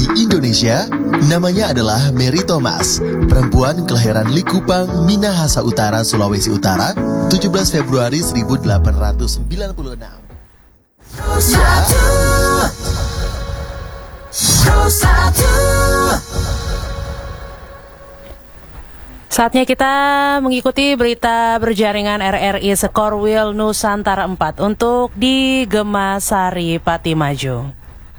di Indonesia, namanya adalah Mary Thomas, perempuan kelahiran Likupang, Minahasa Utara, Sulawesi Utara, 17 Februari 1896. Saatnya kita mengikuti berita berjaringan RRI Sekorwil Nusantara 4 untuk di Gemasari Patimaju.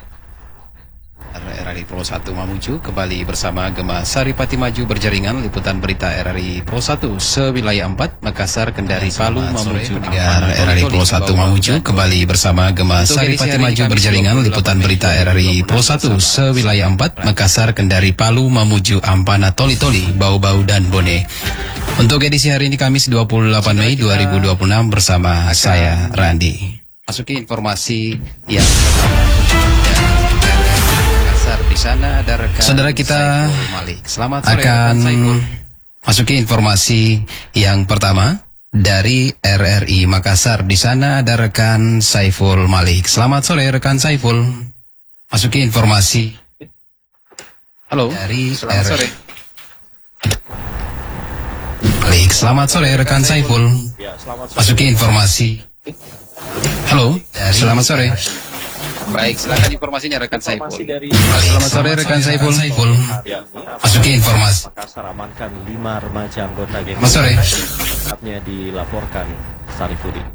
RRI Pro 1 Mamuju kembali bersama Gemasari Patimaju berjaringan liputan berita RRI Pro 1 sewilayah 4 Makassar, Kendari, Palu, Mamuju. RRI Pro 1 Mamuju kembali bersama Gemasari Patimaju berjaringan liputan berita RRI Pro 1 sewilayah 4 Makassar, Kendari, Palu, Mamuju, Ampana, Toli-Toli, Bau-Bau, dan Bone. Untuk edisi hari ini Kamis 28 Mei 2026 bersama saya Randi. Masuki informasi yang di sana ada rekan saudara kita selamat sore, akan masuki informasi yang pertama dari RRI Makassar. Di sana ada rekan Saiful Malik. Selamat sore rekan Saiful. Masuki informasi. Halo dari selamat sore. Malik. Selamat sore rekan Saiful. Masuki informasi. Halo, selamat sore. Baik, silakan informasinya rekan Saiful. Selamat sore rekan Saiful. Masuki informasi. Makassar amankan 5 remaja anggota geng. Selamat sore. Saatnya dilaporkan Sarifudin.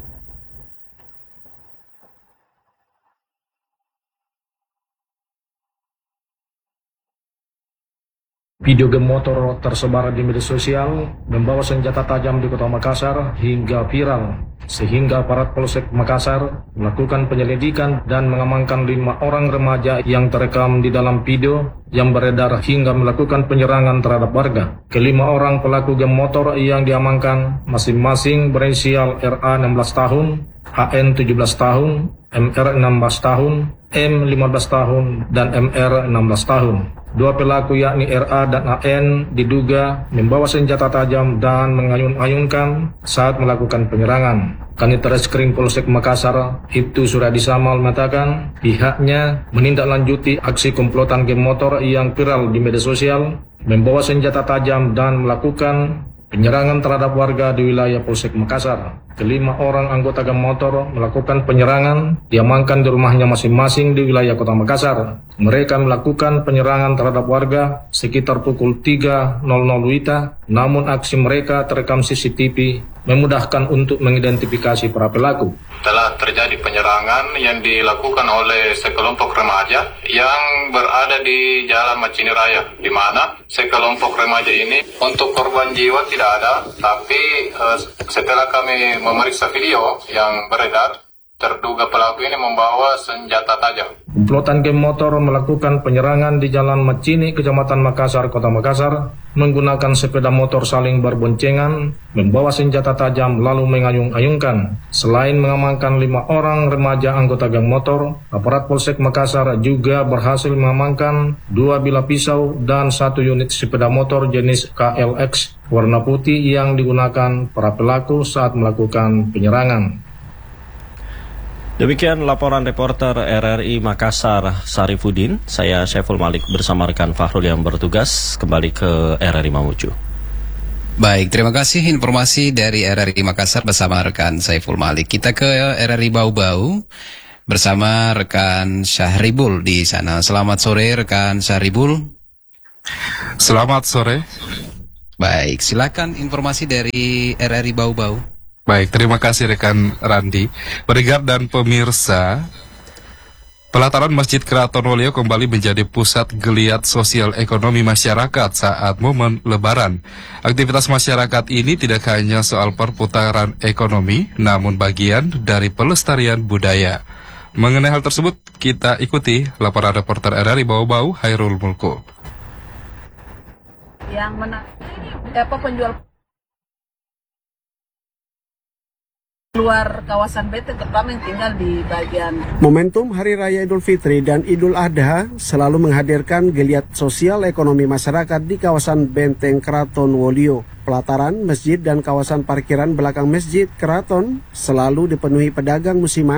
Video geng motor tersebar di media sosial membawa senjata tajam di kota Makassar hingga viral, sehingga aparat Polsek Makassar melakukan penyelidikan dan mengamankan 5 orang remaja yang terekam di dalam video yang beredar hingga melakukan penyerangan terhadap warga. Kelima orang pelaku geng motor yang diamankan masing-masing berinisial RA 16 tahun, HN 17 tahun, MR 16 tahun, M 15 tahun, dan MR 16 tahun. Dua pelaku yakni RA dan AN diduga membawa senjata tajam dan mengayun-ayunkan saat melakukan penyerangan. Kanit Reskrim Polsek Makassar, Ibtu Suradi Samal mengatakan pihaknya menindaklanjuti aksi komplotan geng motor yang viral di media sosial, membawa senjata tajam dan melakukan penyerangan terhadap warga di wilayah Polsek Makassar. Kelima orang anggota geng motor melakukan penyerangan diamankan di rumahnya masing-masing di wilayah kota Makassar. Mereka melakukan penyerangan terhadap warga sekitar pukul 3.00 WITA, namun aksi mereka terekam CCTV memudahkan untuk mengidentifikasi para pelaku. Telah terjadi penyerangan yang dilakukan oleh sekelompok remaja yang berada di Jalan Macini Raya, di mana sekelompok remaja ini untuk korban jiwa tidak ada, tapi setelah kami memeriksa video yang beredar, terduga pelaku ini membawa senjata tajam. Komplotan geng motor melakukan penyerangan di Jalan Macini, Kecamatan Makassar, Kota Makassar, menggunakan sepeda motor saling berboncengan, membawa senjata tajam lalu mengayung-ayungkan. Selain mengamankan 5 orang remaja anggota geng motor, aparat Polsek Makassar juga berhasil mengamankan 2 bilah pisau dan 1 unit sepeda motor jenis KLX warna putih yang digunakan para pelaku saat melakukan penyerangan. Demikian laporan reporter RRI Makassar Sarifudin. Saya Saiful Malik bersama rekan Fahrul yang bertugas kembali ke RRI Mamuju. Baik, terima kasih informasi dari RRI Makassar bersama rekan Saiful Malik. Kita ke RRI Bau-Bau bersama rekan Syahribul di sana. Selamat sore rekan Syahribul. Selamat sore. Baik, silakan informasi dari RRI Bau-Bau. Baik, terima kasih rekan Randi. Pendengar dan pemirsa, pelataran Masjid Keraton Wolio kembali menjadi pusat geliat sosial ekonomi masyarakat saat momen Lebaran. Aktivitas masyarakat ini tidak hanya soal perputaran ekonomi, namun bagian dari pelestarian budaya. Mengenai hal tersebut, kita ikuti laporan reporter RRI Bau-Bau, Hairul Mulku. Yang menarik penjual luar kawasan Benteng, terutama yang tinggal di bagian. Momentum Hari Raya Idul Fitri dan Idul Adha selalu menghadirkan geliat sosial ekonomi masyarakat di kawasan Benteng Keraton Wolio. Pelataran masjid dan kawasan parkiran belakang masjid Keraton selalu dipenuhi pedagang musiman,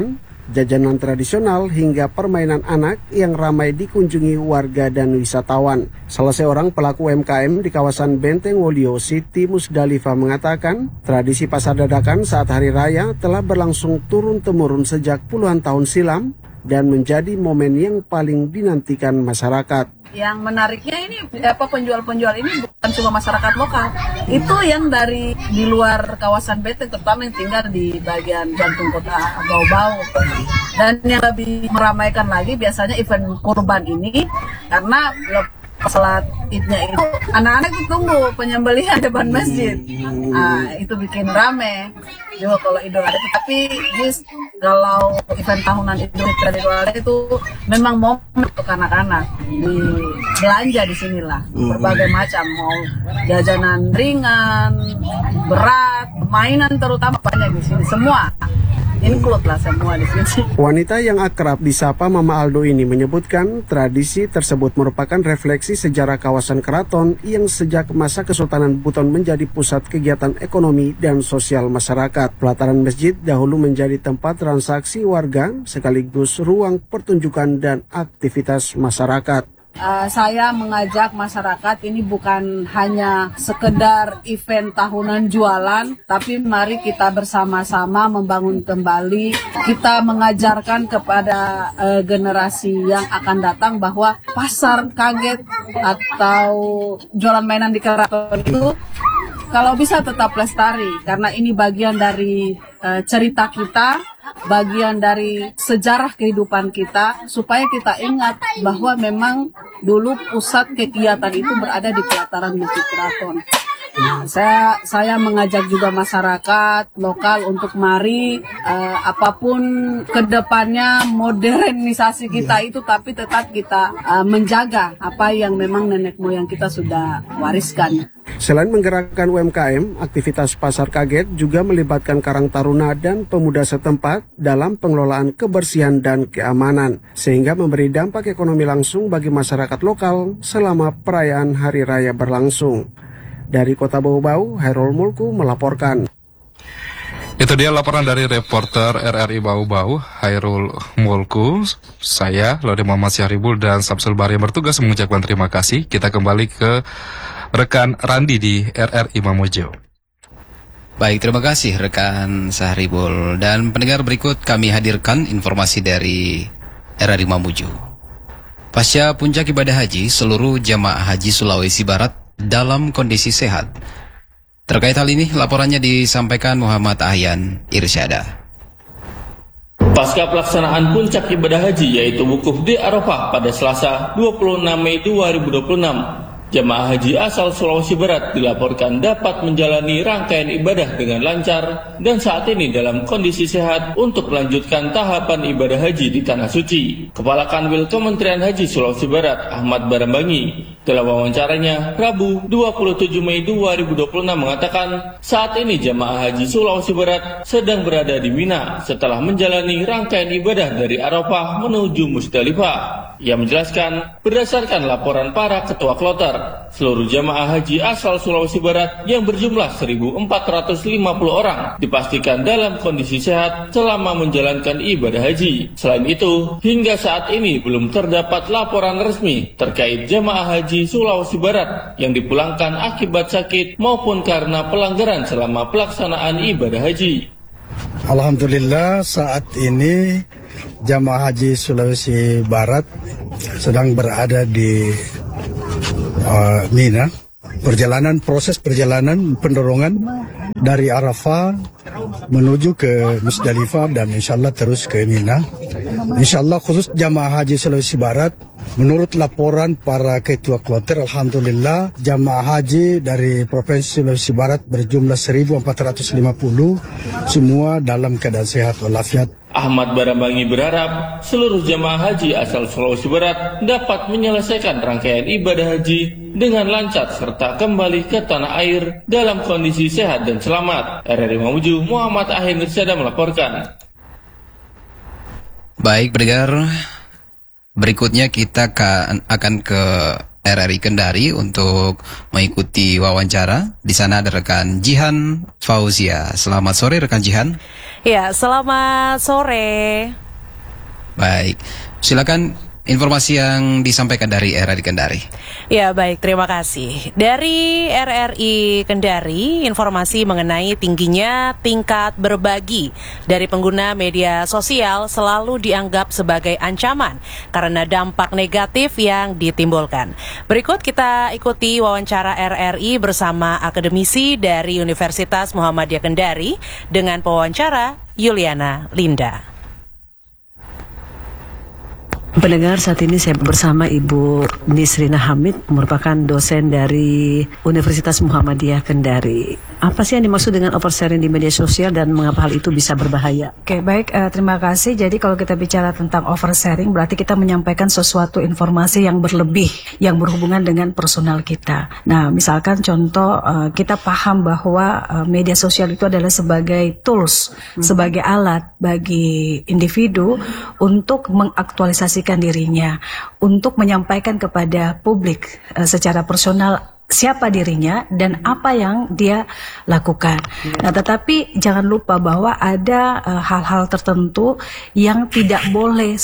jajanan tradisional hingga permainan anak yang ramai dikunjungi warga dan wisatawan. Salah seorang pelaku UMKM di kawasan Benteng Wolio, Siti Musdalifah mengatakan, tradisi pasar dadakan saat hari raya telah berlangsung turun-temurun sejak puluhan tahun silam dan menjadi momen yang paling dinantikan masyarakat. Yang menariknya ini penjual-penjual ini bukan cuma masyarakat lokal, itu yang dari di luar kawasan Benteng, terutama yang tinggal di bagian jantung kota Bau-Bau. Dan yang lebih meramaikan lagi biasanya event kurban ini karena salat idnya itu anak-anak itu tunggu penyembelihan depan masjid. Itu bikin rame. Juga kalau Idul Adha, tapi kalau event tahunan Idul Adha itu memang momen untuk anak-anak di belanja di sinilah berbagai macam, mau jajanan ringan, berat, mainan terutama banyak di sini semua. Include lah semua di sini. Wanita yang akrab disapa Mama Aldo ini menyebutkan tradisi tersebut merupakan refleksi sejarah kawasan keraton yang sejak masa Kesultanan Buton menjadi pusat kegiatan ekonomi dan sosial masyarakat. Pelataran masjid dahulu menjadi tempat transaksi warga sekaligus ruang pertunjukan dan aktivitas masyarakat. Saya mengajak masyarakat ini bukan hanya sekedar event tahunan jualan, tapi mari kita bersama-sama membangun kembali. Kita mengajarkan kepada generasi yang akan datang bahwa pasar kaget atau jualan mainan di keraton itu kalau bisa tetap lestari, karena ini bagian dari cerita kita, bagian dari sejarah kehidupan kita, supaya kita ingat bahwa memang dulu pusat kegiatan itu berada di pelataran Masjid Keraton. Saya mengajak juga masyarakat lokal untuk mari apapun kedepannya modernisasi kita itu, tapi tetap kita menjaga apa yang memang nenek moyang kita sudah wariskan. Selain menggerakkan UMKM, aktivitas pasar kaget juga melibatkan Karang Taruna dan pemuda setempat dalam pengelolaan kebersihan dan keamanan, sehingga memberi dampak ekonomi langsung bagi masyarakat lokal selama perayaan Hari Raya berlangsung. Dari Kota Bau-Bau, Hairul Mulku melaporkan. Itu dia laporan dari reporter RRI Bau-Bau, Hairul Mulku. Saya, Lode Muhammad Syahribul dan Samsul Bari yang bertugas mengucapkan terima kasih. Kita kembali ke rekan Randi di RRI Mamuju. Baik, terima kasih rekan Syahribul. Dan pendengar, berikut kami hadirkan informasi dari RRI Mamuju. Pasca puncak ibadah haji, seluruh jamaah haji Sulawesi Barat dalam kondisi sehat. Terkait hal ini, laporannya disampaikan Muhammad Ahyan Irsyada. Pasca pelaksanaan puncak ibadah haji yaitu wukuf di Arafah pada Selasa 26 Mei 2026, jamaah haji asal Sulawesi Barat dilaporkan dapat menjalani rangkaian ibadah dengan lancar dan saat ini dalam kondisi sehat untuk melanjutkan tahapan ibadah haji di Tanah Suci. Kepala Kanwil Kementerian Haji Sulawesi Barat, Ahmad Barambangi, dalam wawancaranya Rabu 27 Mei 2026 mengatakan saat ini jamaah haji Sulawesi Barat sedang berada di Mina setelah menjalani rangkaian ibadah dari Arafah menuju Musdalifah. Ia menjelaskan berdasarkan laporan para ketua kloter, seluruh jamaah haji asal Sulawesi Barat yang berjumlah 1.450 orang dipastikan dalam kondisi sehat selama menjalankan ibadah haji. Selain itu, hingga saat ini belum terdapat laporan resmi terkait jamaah haji Sulawesi Barat yang dipulangkan akibat sakit maupun karena pelanggaran selama pelaksanaan ibadah haji. Alhamdulillah saat ini jamaah haji Sulawesi Barat sedang berada di Mina. Proses perjalanan pendorongan dari Arafah menuju ke Musdalifah dan insyaAllah terus ke Mina. InsyaAllah khusus jamaah haji Sulawesi Barat, menurut laporan para ketua kloter, alhamdulillah jamaah haji dari Provinsi Sulawesi Barat berjumlah 1.450, semua dalam keadaan sehat walafiat. Ahmad Barambangi berharap seluruh jamaah haji asal Sulawesi Barat dapat menyelesaikan rangkaian ibadah haji dengan lancar serta kembali ke tanah air dalam kondisi sehat dan selamat. RRI Mamuju, Muhammad Ahyan Irsyada melaporkan. Baik, pendengar, berikutnya kita akan ke RRI Kendari untuk mengikuti wawancara. Di sana ada rekan Jihan Fauzia. Selamat sore rekan Jihan. Ya, selamat sore. Baik, silakan informasi yang disampaikan dari RRI Kendari. Ya baik, terima kasih. Dari RRI Kendari, informasi mengenai tingginya tingkat berbagi dari pengguna media sosial selalu dianggap sebagai ancaman karena dampak negatif yang ditimbulkan. Berikut kita ikuti wawancara RRI bersama akademisi dari Universitas Muhammadiyah Kendari dengan pewawancara Yuliana Linda. Pendengar, saat ini saya bersama Ibu Nisrina Hamid, merupakan dosen dari Universitas Muhammadiyah Kendari. Apa sih yang dimaksud dengan oversharing di media sosial dan mengapa hal itu bisa berbahaya? Oke, baik, terima kasih. Jadi kalau kita bicara tentang oversharing, berarti kita menyampaikan sesuatu informasi yang berlebih, yang berhubungan dengan personal kita. Nah, misalkan contoh, kita paham bahwa media sosial itu adalah sebagai tools, sebagai alat bagi individu untuk mengaktualisasikan dirinya, untuk menyampaikan kepada publik secara personal siapa dirinya dan apa yang dia lakukan. Nah, tetapi jangan lupa bahwa ada hal-hal tertentu yang tidak boleh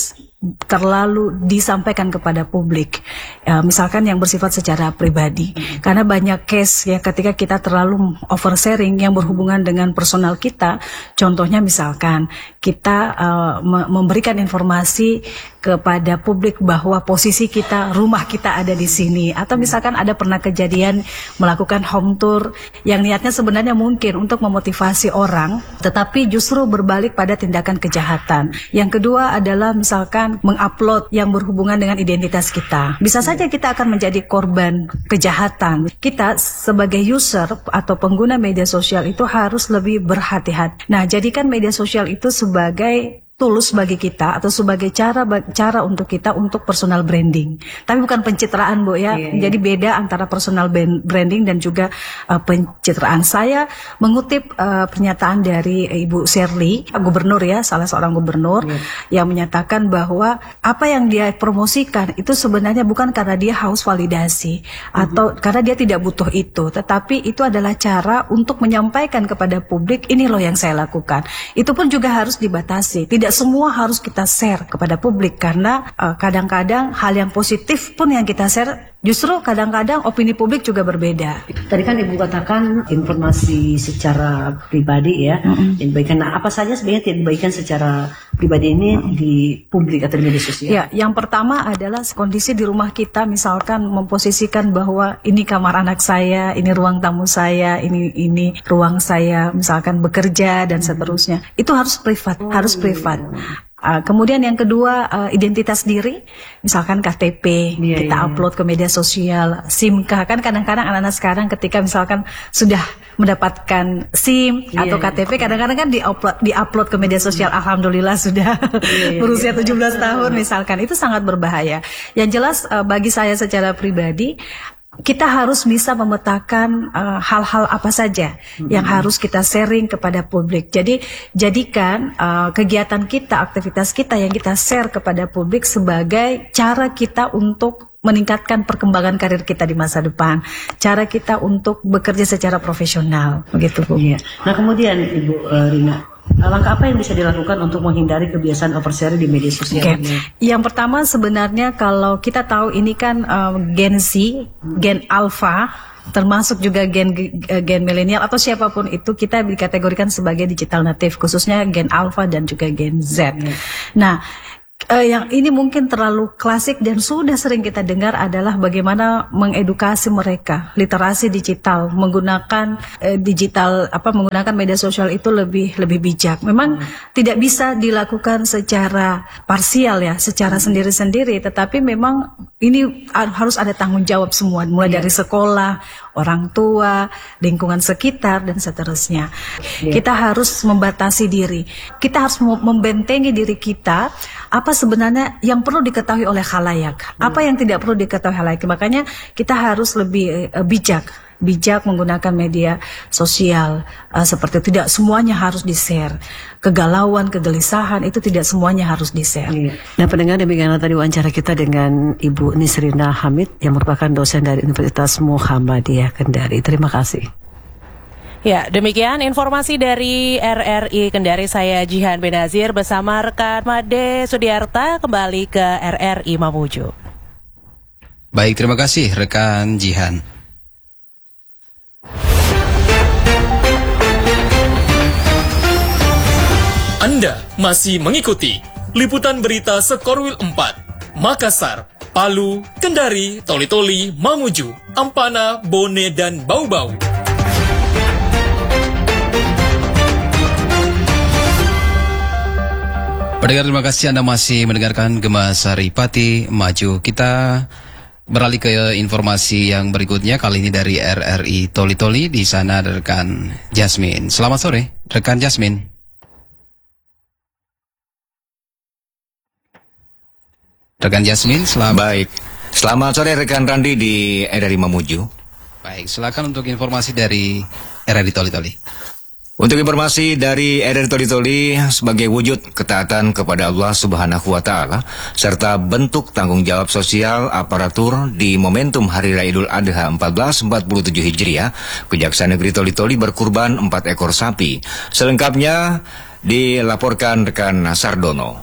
terlalu disampaikan kepada publik, misalkan yang bersifat secara pribadi, karena banyak case ya ketika kita terlalu oversharing yang berhubungan dengan personal kita. Contohnya misalkan kita memberikan informasi kepada publik bahwa posisi kita, rumah kita ada di sini, atau misalkan ada pernah kejadian melakukan home tour yang niatnya sebenarnya mungkin untuk memotivasi orang, tetapi justru berbalik pada tindakan kejahatan. Yang kedua adalah misalkan mengupload yang berhubungan dengan identitas kita. Bisa saja kita akan menjadi korban kejahatan. Kita sebagai user atau pengguna media sosial itu harus lebih berhati-hati. Nah, jadikan media sosial itu sebagai tools bagi kita atau sebagai cara untuk kita untuk personal branding. Tapi bukan pencitraan, Bu ya. Jadi beda antara personal branding dan juga pencitraan. Saya mengutip pernyataan dari Ibu Shirley, gubernur ya, salah seorang gubernur yang menyatakan bahwa apa yang dia promosikan itu sebenarnya bukan karena dia haus validasi atau karena dia tidak butuh itu, tetapi itu adalah cara untuk menyampaikan kepada publik, ini loh yang saya lakukan. Itu pun juga harus dibatasi. Tidak semua harus kita share kepada publik karena kadang-kadang hal yang positif pun yang kita share justru kadang-kadang opini publik juga berbeda. Tadi kan Ibu katakan informasi secara pribadi ya, dibagikan. Nah, apa saja sebenarnya tidak dibagikan secara pribadi ini di publik atau di media sosial? Ya, yang pertama adalah kondisi di rumah kita, misalkan memposisikan bahwa ini kamar anak saya, ini ruang tamu saya, ini ruang saya, misalkan bekerja dan seterusnya. Itu harus privat, kemudian yang kedua, identitas diri, misalkan KTP, kita upload ke media sosial, SIM-K, kan kadang-kadang anak-anak sekarang ketika misalkan sudah mendapatkan SIM atau KTP, kadang-kadang kan di-upload ke media sosial, alhamdulillah sudah berusia 17 tahun misalkan, itu sangat berbahaya. Yang jelas bagi saya secara pribadi, kita harus bisa memetakan hal-hal apa saja yang harus kita sharing kepada publik. Jadi jadikan kegiatan kita, aktivitas kita yang kita share kepada publik sebagai cara kita untuk meningkatkan perkembangan karir kita di masa depan, cara kita untuk bekerja secara profesional, begitu Bu. Iya. Nah kemudian Ibu Rina, langkah apa yang bisa dilakukan untuk menghindari kebiasaan oversharing di media sosial? Yang pertama sebenarnya kalau kita tahu ini kan Gen Z, Gen Alpha, termasuk juga gen milenial atau siapapun itu, kita dikategorikan sebagai digital native, khususnya Gen Alpha dan juga Gen Z. Nah, yang ini mungkin terlalu klasik dan sudah sering kita dengar adalah bagaimana mengedukasi mereka literasi digital, menggunakan menggunakan media sosial itu lebih bijak. Memang tidak bisa dilakukan secara parsial ya, secara sendiri-sendiri, tetapi memang ini harus ada tanggung jawab semua, mulai dari sekolah, orang tua, lingkungan sekitar dan seterusnya. Kita harus membatasi diri. Kita harus membentengi diri kita. Apa sebenarnya yang perlu diketahui oleh khalayak, apa yang tidak perlu diketahui khalayak. Makanya kita harus lebih bijak menggunakan media sosial, seperti tidak semuanya harus di-share. Kegalauan, kegelisahan itu tidak semuanya harus di-share. Nah, pendengar, demikianlah tadi wawancara kita dengan Ibu Nisrina Hamid yang merupakan dosen dari Universitas Muhammadiyah Kendari. Terima kasih. Ya, demikian informasi dari RRI Kendari. Saya Jihan Benazir bersama rekan Made Sudiarta kembali ke RRI Mamuju. Baik, terima kasih rekan Jihan. Anda masih mengikuti liputan berita Sekorwil 4, Makassar, Palu, Kendari, Toli-Toli, Mamuju, Ampana, Bone, dan Bau-Bau. Pendengar, terima kasih Anda masih mendengarkan Gema Saripati Maju. Kita beralih ke informasi yang berikutnya, kali ini dari RRI Toli-Toli. Di sana ada rekan Jasmine. Selamat sore, rekan Jasmine. Rekan Jasmine, selamat. Baik, selamat sore rekan Randi di RRI Mamuju. Baik, silakan untuk informasi dari RRI Toli-Toli. Untuk informasi dari RRI Toli-Toli, sebagai wujud ketaatan kepada Allah Subhanahu wa Ta'ala serta bentuk tanggung jawab sosial aparatur di momentum Hari Raya Idul Adha 1447 Hijriah, Kejaksaan Negeri Toli-Toli berkurban 4 ekor sapi. Selengkapnya dilaporkan rekan Sardono.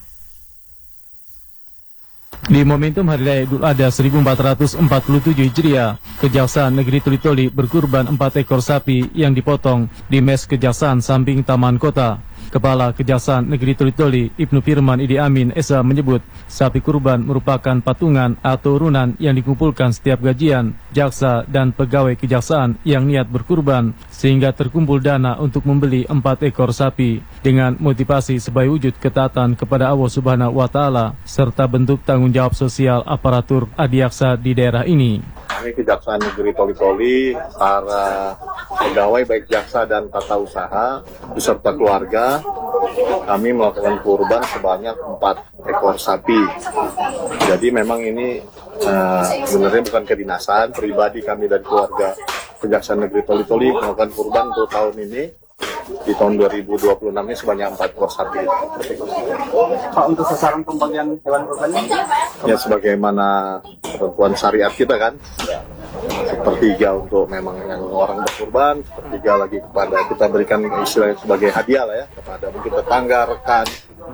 Di momentum Hari Raya Idul Adha 1447 Hijriah, Kejaksaan Negeri Toli-Toli berkurban 4 ekor sapi yang dipotong di Mes Kejaksaan samping Taman Kota. Kepala Kejaksaan Negeri Toli-Toli, Ibnu Firman Idi Amin Esa menyebut sapi kurban merupakan patungan atau urunan yang dikumpulkan setiap gajian, jaksa dan pegawai kejaksaan yang niat berkurban, sehingga terkumpul dana untuk membeli 4 ekor sapi dengan motivasi sebagai wujud ketaatan kepada Allah Subhanahu wa Ta'ala serta bentuk tanggung jawab sosial aparatur adiaksa di daerah ini. Kami Kejaksaan Negeri Toli-Toli, para pegawai baik jaksa dan tata usaha beserta keluarga, kami melakukan kurban sebanyak 4 ekor sapi. Jadi memang ini sebenarnya bukan kedinasan, pribadi kami dan keluarga Kejaksaan Negeri Toli-Toli melakukan kurban untuk tahun ini. Di tahun 2026 ini sebanyak 4 ekor sapi. Pak, untuk sasaran pembagian hewan kurban ini? Ya, sebagaimana ketentuan syariat kita kan, sepertiga untuk memang yang orang berkurban, sepertiga lagi kepada kita berikan istilahnya sebagai hadiah lah ya, kepada mungkin tetangga, rekan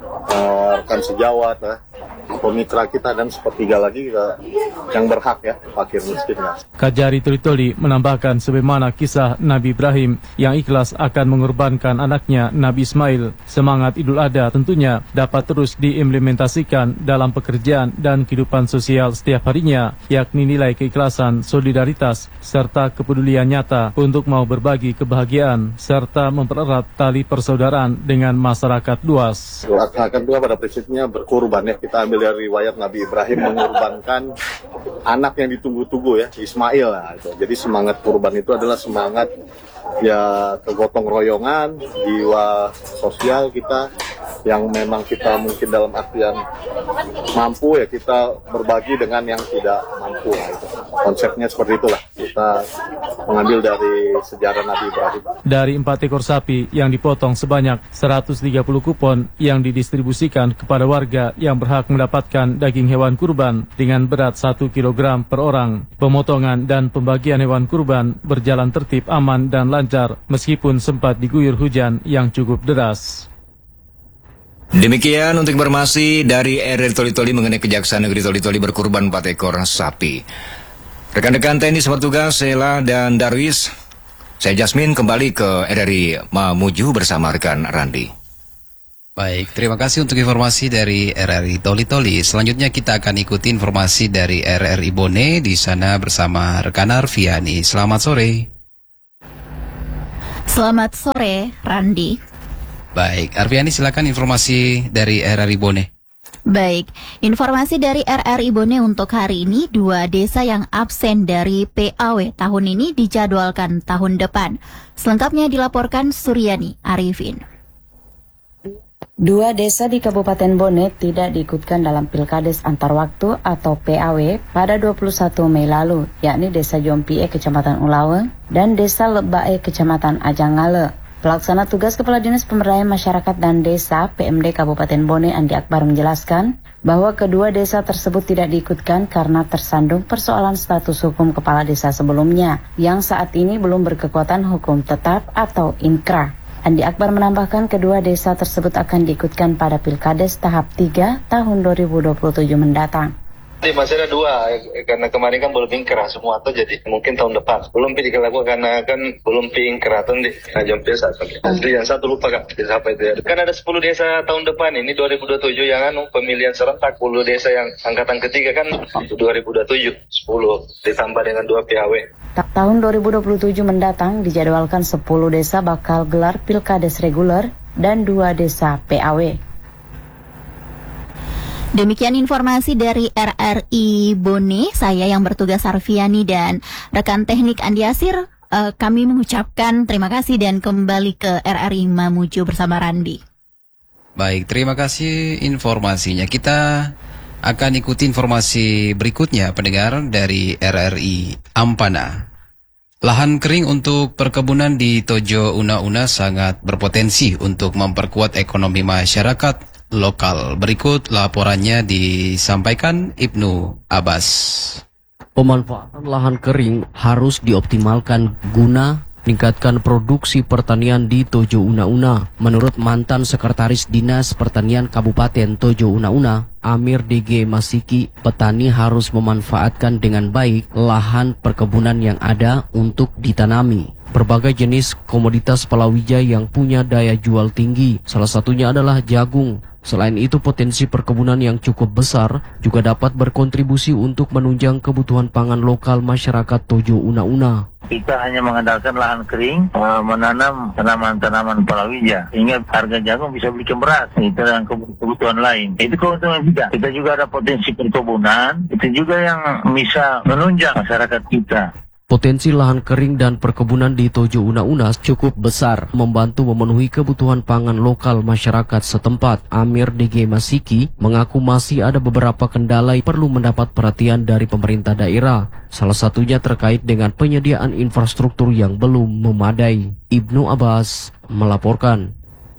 sejawat lah, pemitra kita, dan sepertiga lagi yang berhak ya, fakir miskin. Kajari Toli-Toli menambahkan sebagaimana kisah Nabi Ibrahim yang ikhlas akan mengorbankan anaknya Nabi Ismail. Semangat Idul Adha tentunya dapat terus diimplementasikan dalam pekerjaan dan kehidupan sosial setiap harinya, yakni nilai keikhlasan, solidaritas, serta kepedulian nyata untuk mau berbagi kebahagiaan serta mempererat tali persaudaraan dengan masyarakat luas. Akan juga pada prinsipnya berkurban ya. Kita ambil dari riwayat Nabi Ibrahim mengorbankan anak yang ditunggu-tunggu ya, Ismail lah. Jadi semangat kurban itu adalah semangat ya kegotong royongan, jiwa sosial kita yang memang kita mungkin dalam artian mampu ya kita berbagi dengan yang tidak mampu lah. Konsepnya seperti itulah, kita mengambil dari sejarah Nabi Ibrahim. Dari 4 ekor sapi yang dipotong sebanyak 130 kupon yang didistribusikan kepada warga yang berhak mendapatkan daging hewan kurban dengan berat 1 kg per orang. Pemotongan dan pembagian hewan kurban berjalan tertib, aman dan lancar meskipun sempat diguyur hujan yang cukup deras. Demikian untuk informasi dari RRI Toli-Toli mengenai Kejaksaan Negeri Toli-Toli berkurban 4 ekor sapi. Rekan-rekan TNI sepertugas, Sela dan Darwis, saya Jasmine kembali ke RRI Mamuju bersama rekan Randi. Baik, terima kasih untuk informasi dari RRI Toli-Toli. Selanjutnya kita akan ikuti informasi dari RRI Bone, di sana bersama rekan Arfiani. Selamat sore. Selamat sore, Randi. Baik, Arfiani silakan informasi dari RRI Bone. Baik, informasi dari RRI Bone untuk hari ini, 2 desa yang absen dari PAW tahun ini dijadwalkan tahun depan. Selengkapnya dilaporkan Suryani Arifin. 2 desa di Kabupaten Bone tidak diikutkan dalam Pilkades antar waktu atau PAW pada 21 Mei lalu, yakni Desa Jompie, Kecamatan Ulaweng, dan Desa Lebae, Kecamatan Ajangale. Pelaksana tugas Kepala Dinas Pemberdayaan Masyarakat dan Desa PMD Kabupaten Bone Andi Akbar menjelaskan bahwa kedua desa tersebut tidak diikutkan karena tersandung persoalan status hukum kepala desa sebelumnya yang saat ini belum berkekuatan hukum tetap atau inkrah. Andi Akbar menambahkan kedua desa tersebut akan diikutkan pada Pilkades tahap 3 tahun 2027 mendatang. Masih ada 2, karena kemarin kan belum ingkrah semua tuh, jadi mungkin tahun depan belum pilih lakukan karena kan belum ingkrah tuh di Najam Desa. Asli yang satu lupa kan, desa apa itu ya? Kan ada 10 desa tahun depan ini 2027 yang pemilihan serentak 10 desa yang angkatan ketiga kan 2027 10 ditambah dengan 2 PAW. Tahun 2027 mendatang dijadwalkan 10 desa bakal gelar Pilkades reguler dan 2 desa PAW. Demikian informasi dari RRI Bone, saya yang bertugas Arfiani dan rekan teknik Andi Asir. Kami mengucapkan terima kasih dan kembali ke RRI Mamuju bersama Randi. Baik, terima kasih informasinya. Kita akan ikuti informasi berikutnya, pendengar, dari RRI Ampana. Lahan kering untuk perkebunan di Tojo Una-Una sangat berpotensi untuk memperkuat ekonomi masyarakat lokal. Berikut laporannya disampaikan Ibnu Abbas. Pemanfaatan lahan kering harus dioptimalkan guna meningkatkan produksi pertanian di Tojo Una-Una. Menurut mantan Sekretaris Dinas Pertanian Kabupaten Tojo Una-Una, Amir DG Masiki, petani harus memanfaatkan dengan baik lahan perkebunan yang ada untuk ditanami berbagai jenis komoditas palawija yang punya daya jual tinggi. Salah satunya adalah jagung. Selain itu, potensi perkebunan yang cukup besar juga dapat berkontribusi untuk menunjang kebutuhan pangan lokal masyarakat Tojo Una-Una. Kita hanya mengandalkan lahan kering, menanam tanaman-tanaman palawija, sehingga harga jagung bisa beli beras, itu dan kebutuhan lain. Itu keuntungan kita. Kita juga ada potensi perkebunan, itu juga yang bisa menunjang masyarakat kita. Potensi lahan kering dan perkebunan di Tojo Una-Una cukup besar, membantu memenuhi kebutuhan pangan lokal masyarakat setempat. Amir DG Masiki mengaku masih ada beberapa kendala yang perlu mendapat perhatian dari pemerintah daerah. Salah satunya terkait dengan penyediaan infrastruktur yang belum memadai. Ibnu Abbas melaporkan.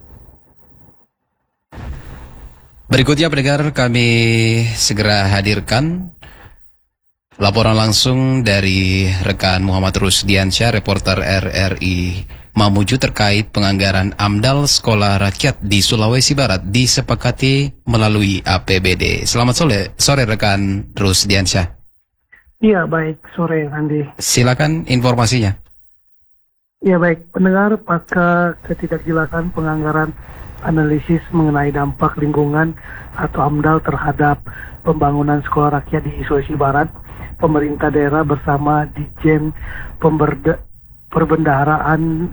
Berikutnya, pendengar, kami segera hadirkan laporan langsung dari rekan Muhammad Rusdiansyah, reporter RRI Mamuju terkait penganggaran AMDAL Sekolah Rakyat di Sulawesi Barat disepakati melalui APBD. Selamat sore rekan Rusdiansyah. Iya, baik sore Andi. Silakan informasinya. Iya, baik pendengar, pasca ketidakjelasan penganggaran analisis mengenai dampak lingkungan atau AMDAL terhadap pembangunan sekolah rakyat di Sulawesi Barat, pemerintah daerah bersama Ditjen Perbendaharaan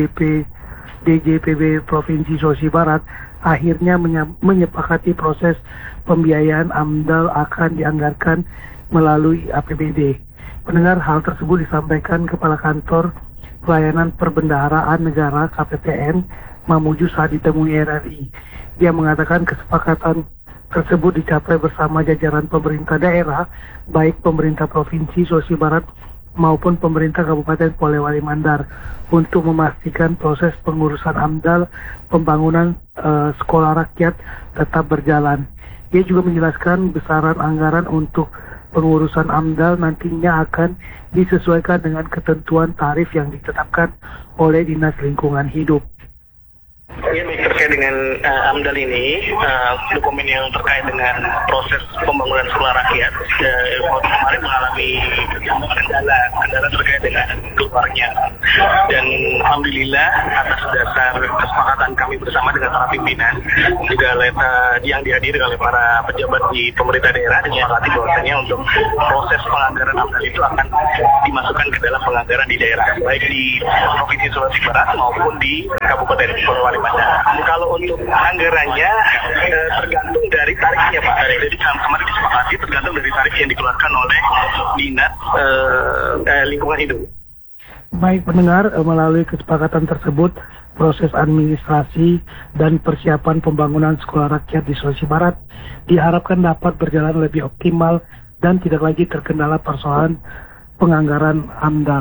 DJPB Provinsi Sulawesi Barat akhirnya menyepakati proses pembiayaan AMDAL akan dianggarkan melalui APBD. Pendengar, hal tersebut disampaikan Kepala Kantor Pelayanan Perbendaharaan Negara KPPN Mamuju saat ditemui RRI. Dia mengatakan kesepakatan tersebut dicapai bersama jajaran pemerintah daerah, baik pemerintah Provinsi Sulawesi Barat maupun pemerintah Kabupaten Polewali Mandar, untuk memastikan proses pengurusan AMDAL pembangunan sekolah rakyat tetap berjalan. Dia juga menjelaskan besaran anggaran untuk pengurusan AMDAL nantinya akan disesuaikan dengan ketentuan tarif yang ditetapkan oleh Dinas Lingkungan Hidup. Ya, terkait dengan AMDAL ini, dokumen yang terkait dengan proses pembangunan sekolah rakyat kemarin mengalami kendala terkait dengan keluarnya, dan alhamdulillah atas dasar kesepakatan kami bersama dengan para pimpinan juga yang dihadiri oleh para pejabat di pemerintah daerah, disepakati bahwasanya untuk proses penganggaran AMDAL itu akan dimasukkan ke dalam penganggaran di daerah, baik di Provinsi Sulawesi Barat maupun di Kabupaten Polewali Mandar. Kalau untuk anggarannya tergantung dari tarifnya, Pak. Jadi kemarin disepakati tergantung dari tarif yang dikeluarkan oleh Dinas Lingkungan Hidup. Baik pendengar, melalui kesepakatan tersebut, proses administrasi dan persiapan pembangunan sekolah rakyat di Sulawesi Barat diharapkan dapat berjalan lebih optimal dan tidak lagi terkendala persoalan penganggaran AMDAL.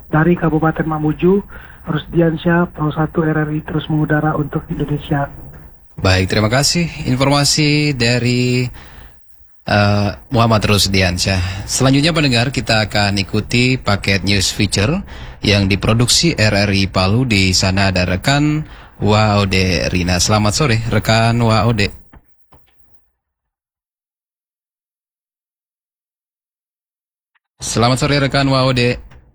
Dari Kabupaten Mamuju, Rusdiansyah, Pro 1 RRI terus mengudara untuk Indonesia. Baik, terima kasih informasi dari Muhammad Rusdiansyah. Selanjutnya pendengar, kita akan ikuti paket news feature yang diproduksi RRI Palu. Di sana ada rekan Waode Rina. Selamat sore rekan Waode. Selamat sore rekan Waode.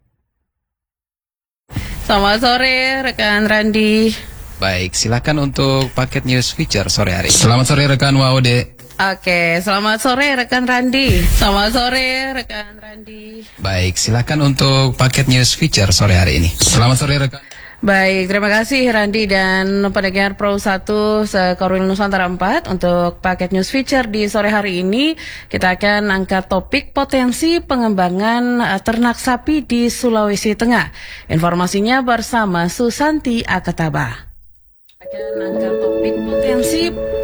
Selamat sore rekan Randi. Baik, silakan untuk paket news feature sore hari. Selamat sore rekan Waode. Oke, selamat sore rekan Randi. Selamat sore rekan Randi. Baik, silakan untuk paket news feature sore hari ini. Selamat sore rekan. Baik, terima kasih Randi dan pendengar Pro 1 Sekorwil Nusantara 4. Untuk paket news feature di sore hari ini, kita akan angkat topik potensi pengembangan ternak sapi di Sulawesi Tengah. Informasinya bersama Susanti Akataba. Akan angkat topik potensi.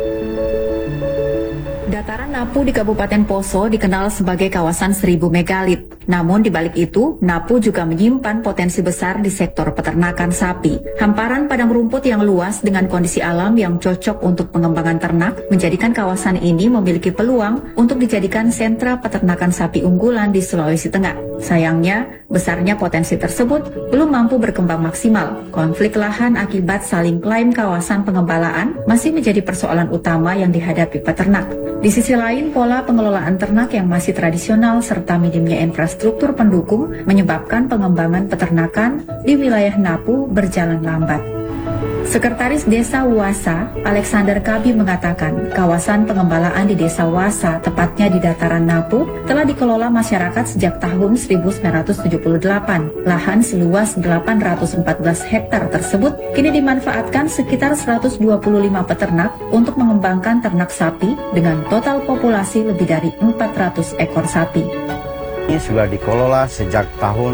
Dataran Napu di Kabupaten Poso dikenal sebagai kawasan 1000 megalit. Namun di balik itu, Napu juga menyimpan potensi besar di sektor peternakan sapi. Hamparan padang rumput yang luas dengan kondisi alam yang cocok untuk pengembangan ternak menjadikan kawasan ini memiliki peluang untuk dijadikan sentra peternakan sapi unggulan di Sulawesi Tengah. Sayangnya, besarnya potensi tersebut belum mampu berkembang maksimal. Konflik lahan akibat saling klaim kawasan pengembalaan masih menjadi persoalan utama yang dihadapi peternak. Di sisi lain, pola pengelolaan ternak yang masih tradisional serta minimnya infrastruktur pendukung menyebabkan pengembangan peternakan di wilayah Napu berjalan lambat. Sekretaris Desa Wasa, Alexander Kabi mengatakan, kawasan pengembalaan di Desa Wasa, tepatnya di dataran Napu, telah dikelola masyarakat sejak tahun 1978. Lahan seluas 814 hektar tersebut kini dimanfaatkan sekitar 125 peternak untuk mengembangkan ternak sapi dengan total populasi lebih dari 400 ekor sapi. Ini sudah dikelola sejak tahun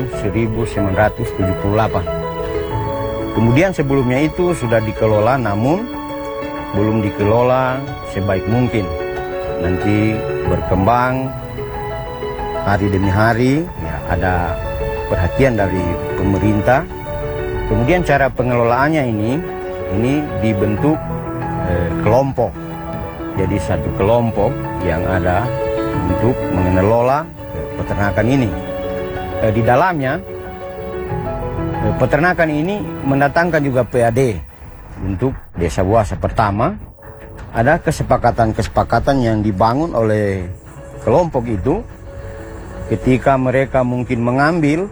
1978. Kemudian sebelumnya itu sudah dikelola, namun belum dikelola sebaik mungkin. Nanti berkembang hari demi hari, ya, ada perhatian dari pemerintah. Kemudian cara pengelolaannya ini dibentuk kelompok. Jadi satu kelompok yang ada untuk mengelola peternakan ini. Di dalamnya peternakan ini mendatangkan juga PAD untuk Desa Wasa. Pertama, ada kesepakatan-kesepakatan yang dibangun oleh kelompok itu ketika mereka mungkin mengambil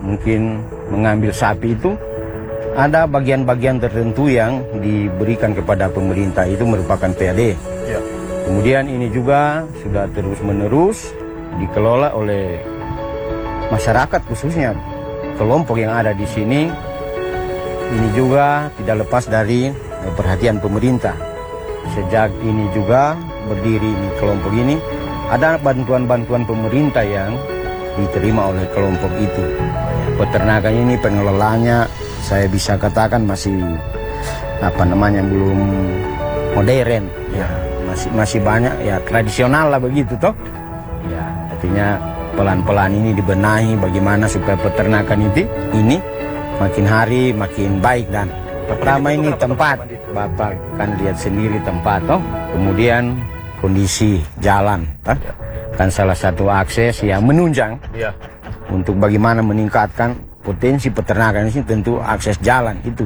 sapi itu, ada bagian-bagian tertentu yang diberikan kepada pemerintah, itu merupakan PAD. Ya. Kemudian ini juga sudah terus-menerus dikelola oleh masyarakat, khususnya kelompok yang ada di sini. Ini juga tidak lepas dari perhatian pemerintah. Sejak ini juga berdiri ini kelompok ini, ada bantuan-bantuan pemerintah yang diterima oleh kelompok itu. Peternakan ini pengelolaannya saya bisa katakan masih belum modern, ya, masih banyak ya tradisional lah begitu toh. Ya, artinya pelan-pelan ini dibenahi bagaimana supaya peternakan ini makin hari makin baik. Dan pertama ini tempat, Bapak kan lihat sendiri tempat toh. Kemudian kondisi jalan toh. Kan salah satu akses yang menunjang ya. Untuk bagaimana meningkatkan potensi peternakan ini tentu akses jalan itu.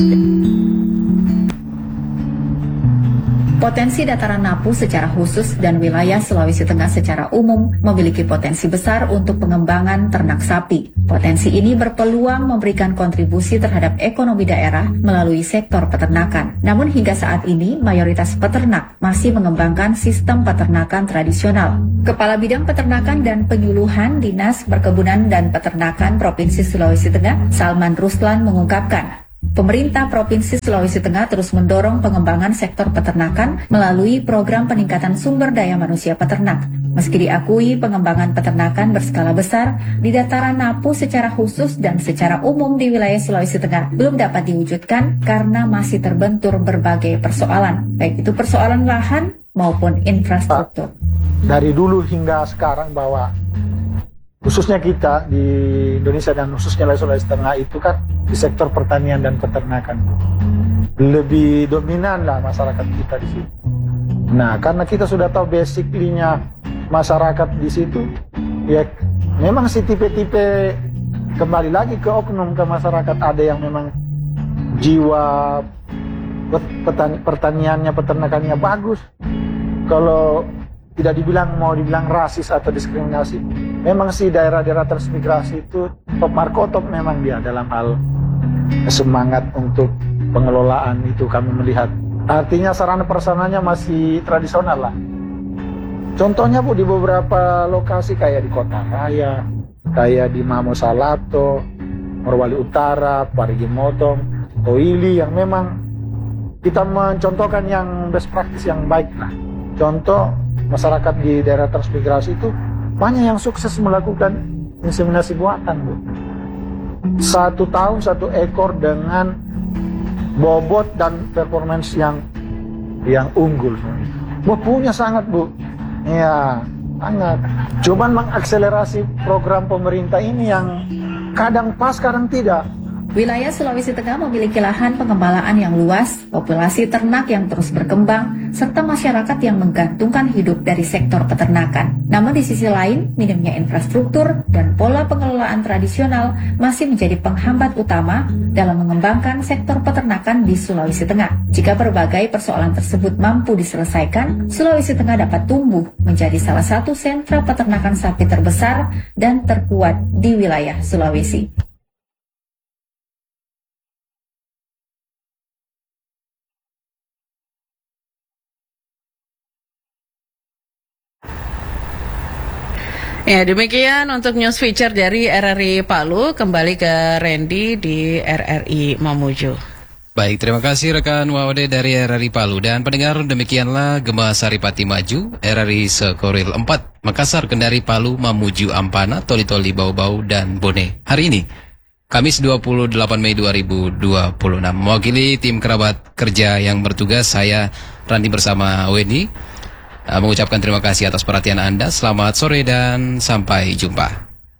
Potensi dataran Napu secara khusus dan wilayah Sulawesi Tengah secara umum memiliki potensi besar untuk pengembangan ternak sapi. Potensi ini berpeluang memberikan kontribusi terhadap ekonomi daerah melalui sektor peternakan. Namun hingga saat ini, mayoritas peternak masih mengembangkan sistem peternakan tradisional. Kepala Bidang Peternakan dan Penyuluhan Dinas Perkebunan dan Peternakan Provinsi Sulawesi Tengah, Salman Ruslan mengungkapkan, pemerintah Provinsi Sulawesi Tengah terus mendorong pengembangan sektor peternakan melalui program peningkatan sumber daya manusia peternak. Meski diakui pengembangan peternakan berskala besar di dataran Napu secara khusus dan secara umum di wilayah Sulawesi Tengah belum dapat diwujudkan karena masih terbentur berbagai persoalan, baik itu persoalan lahan maupun infrastruktur. Dari dulu hingga sekarang bahwa khususnya kita di Indonesia dan khususnya Sulawesi Tengah itu kan di sektor pertanian dan peternakan. Lebih dominan lah masyarakat kita di situ. Nah, karena kita sudah tahu basically-nya masyarakat di situ, ya memang si tipe-tipe kembali lagi ke oknum ke masyarakat. Ada yang memang jiwa pertaniannya, peternakannya bagus. Kalau tidak mau dibilang rasis atau diskriminasi, memang sih daerah-daerah transmigrasi itu top markotop memang dia dalam hal semangat untuk pengelolaan itu kami melihat. Artinya sarana prasarananya masih tradisional lah. Contohnya Bu, di beberapa lokasi kayak di Kota Raya, kayak di Mamo Salato, Morowali Utara, Parigi Motong, Toili, yang memang kita mencontohkan yang best practice yang baik lah. Contoh, masyarakat di daerah transmigrasi itu banyak yang sukses melakukan inseminasi buatan, Bu. 1 tahun 1 ekor dengan bobot dan performance yang unggul. Punya sangat, Bu. Ya, sangat. Cuman mengakselerasi program pemerintah ini yang kadang pas, kadang tidak. Wilayah Sulawesi Tengah memiliki lahan pengembalaan yang luas, populasi ternak yang terus berkembang, serta masyarakat yang menggantungkan hidup dari sektor peternakan. Namun di sisi lain, minimnya infrastruktur dan pola pengelolaan tradisional masih menjadi penghambat utama dalam mengembangkan sektor peternakan di Sulawesi Tengah. Jika berbagai persoalan tersebut mampu diselesaikan, Sulawesi Tengah dapat tumbuh menjadi salah satu sentra peternakan sapi terbesar dan terkuat di wilayah Sulawesi. Ya, demikian untuk news feature dari RRI Palu. Kembali ke Randy di RRI Mamuju. Baik, terima kasih rekan Wawade dari RRI Palu. Dan pendengar, demikianlah Gema Saripati Maju, RRI Sekoril 4, Makassar, Kendari, Palu, Mamuju, Ampana, Toli-Toli, Bau-Bau, dan Bone. Hari ini, Kamis 28 Mei 2026. Mewakili tim kerabat kerja yang bertugas, saya Randi bersama Weni mengucapkan terima kasih atas perhatian Anda. Selamat sore dan sampai jumpa.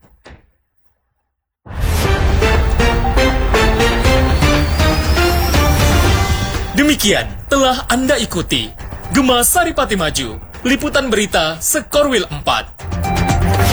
Demikian telah Anda ikuti Gema Saripati Maju, liputan berita Sekorwil 4.